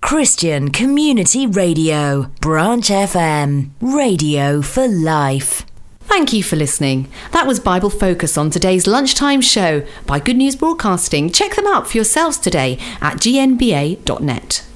Christian Community Radio, Branch FM, radio for life. Thank you for listening. That was Bible Focus on today's lunchtime show by Good News Broadcasting. Check them out for yourselves today at gnba.net.